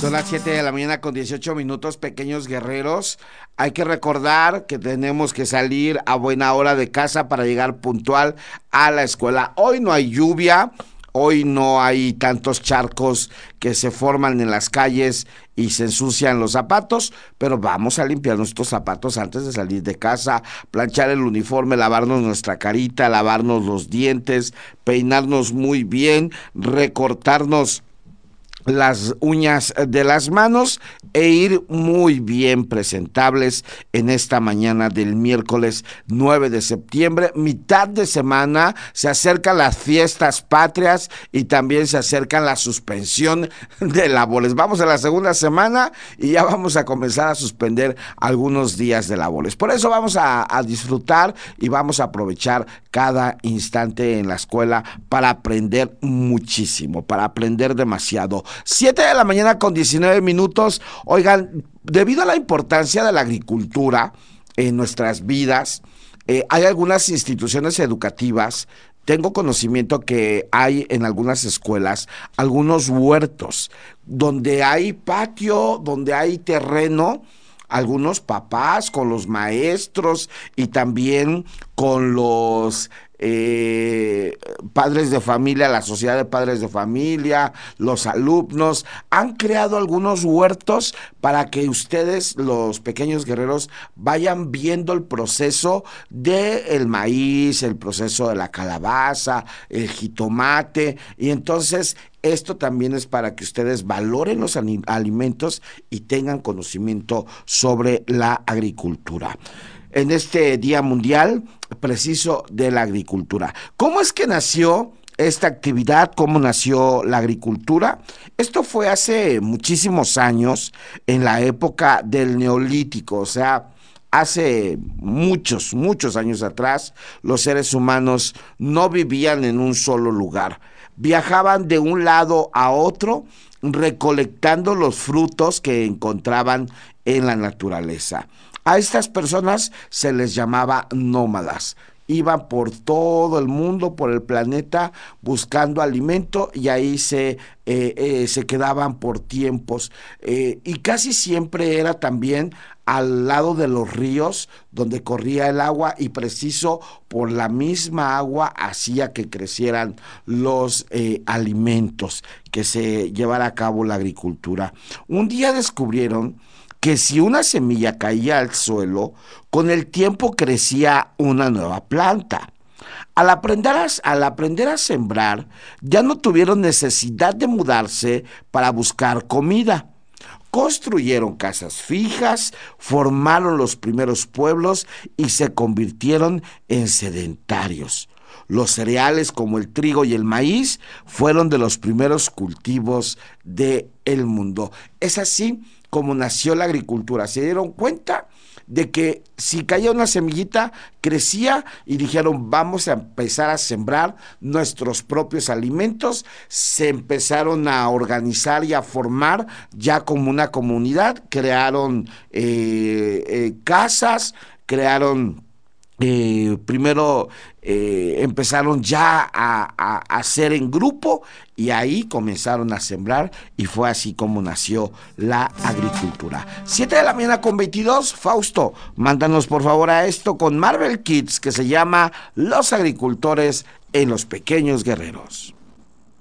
Son las 7 de la mañana con 18 minutos, pequeños guerreros. Hay que recordar que tenemos que salir a buena hora de casa para llegar puntual a la escuela. Hoy no hay lluvia, hoy no hay tantos charcos que se forman en las calles y se ensucian los zapatos, pero vamos a limpiar nuestros zapatos antes de salir de casa, planchar el uniforme, lavarnos nuestra carita, lavarnos los dientes, peinarnos muy bien, recortarnos las uñas de las manos e ir muy bien presentables en esta mañana del miércoles 9 de septiembre, mitad de semana. Se acercan las fiestas patrias y también se acercan la suspensión de labores. Vamos a la segunda semana y ya vamos a comenzar a suspender algunos días de labores. Por eso vamos a disfrutar y vamos a aprovechar cada instante en la escuela para aprender muchísimo, para aprender demasiado. 7 de la mañana con 19 minutos. Oigan, debido a la importancia de la agricultura en nuestras vidas, hay algunas instituciones educativas. Tengo conocimiento que hay en algunas escuelas algunos huertos donde hay patio, donde hay terreno. Algunos papás con los maestros y también con los padres de familia, la sociedad de padres de familia, los alumnos, han creado algunos huertos para que ustedes, los pequeños guerreros, vayan viendo el proceso del maíz, el proceso de la calabaza, el jitomate, y entonces esto también es para que ustedes valoren los alimentos y tengan conocimiento sobre la agricultura. En este Día Mundial preciso de la agricultura. ¿Cómo es que nació esta actividad? ¿Cómo nació la agricultura? Esto fue hace muchísimos años, en la época del Neolítico, o sea, hace muchos, muchos años atrás. Los seres humanos no vivían en un solo lugar, viajaban de un lado a otro recolectando los frutos que encontraban en la naturaleza. A estas personas se les llamaba nómadas. Iban por todo el mundo, por el planeta, buscando alimento, y ahí se quedaban por tiempos. Y casi siempre era también al lado de los ríos donde corría el agua, y preciso por la misma agua hacía que crecieran los alimentos, que se llevara a cabo la agricultura. Un día descubrieron que si una semilla caía al suelo, con el tiempo crecía una nueva planta. Al aprender a sembrar, ya no tuvieron necesidad de mudarse para buscar comida. Construyeron casas fijas, formaron los primeros pueblos y se convirtieron en sedentarios. Los cereales como el trigo y el maíz fueron de los primeros cultivos del mundo. Es así como nació la agricultura. Se dieron cuenta de que si caía una semillita, crecía, y dijeron, vamos a empezar a sembrar nuestros propios alimentos. Se empezaron a organizar y a formar ya como una comunidad, crearon casas, crearon... primero empezaron ya a hacer en grupo, y ahí comenzaron a sembrar, y fue así como nació la agricultura. 7 de la mañana con 22. Fausto, mándanos por favor a esto con Marvel Kids, que se llama Los agricultores en los pequeños guerreros.